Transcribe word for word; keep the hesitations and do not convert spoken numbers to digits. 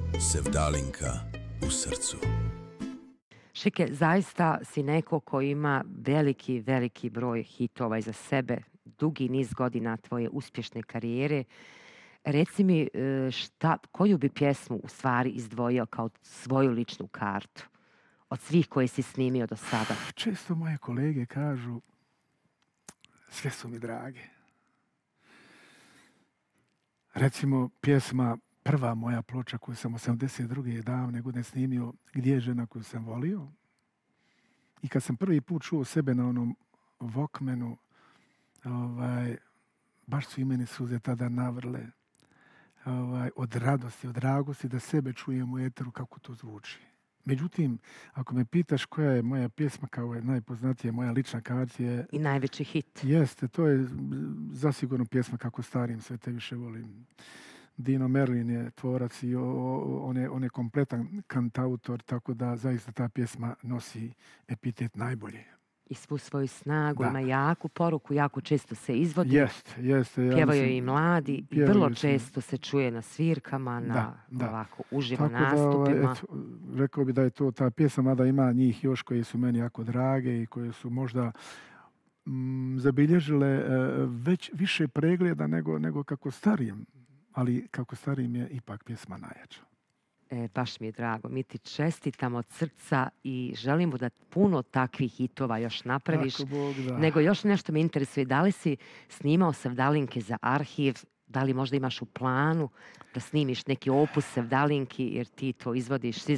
Sevdalinka u srcu. Šike, zaista si neko ko ima veliki, veliki broj hitova iza sebe, dugi niz godina tvoje uspješne karijere. Reci mi šta, koju bi pjesmu u stvari izdvojio kao svoju ličnu kartu od svih koje si snimio do sada? Često moje kolege kažu sve su mi drage. Recimo pjesma, prva moja ploča koju sam osamdeset druge davne godine snimio, Gdje je žena koju sam volio. I kad sam prvi put čuo sebe na onom Walkmanu, ovaj, baš su i meni suze tada navrle. Ovaj, od radosti, od dragosti da sebe čujem u eteru kako to zvuči. Međutim, ako me pitaš koja je moja pjesma kao je najpoznatija, moja lična karta je... I najveći hit. Jeste, to je zasigurno pjesma Kako starim sve te više volim. Dino Merlin je tvorac i on je, on je kompletan kantautor, tako da zaista ta pjesma nosi epitet najbolje. I svu svoju snagu, Da. ima jaku poruku, jako često se izvodi. Jeste, jeste. Ja Pjevaju mislim- i mladi i pjevaju vrlo se. često se čuje na svirkama, na Da, da. ovako uživo Tako da, ovaj, nastupima. eto, rekao bi da je to ta pjesma, mada ima njih još koje su meni jako drage i koje su možda mm, zabilježile e, već više pregleda nego, nego Kako starim. Ali Kako starim je ipak pjesma najjača. E, baš mi je drago. Mi ti čestitamo od srca i želimo da puno takvih hitova još napraviš. Ako Bog da. Nego još nešto me interesuje. Da li si snimao Sevdalinke za arhiv? Da li možda imaš u planu da snimiš neki opus Sevdalinki jer ti to izvodiš, svi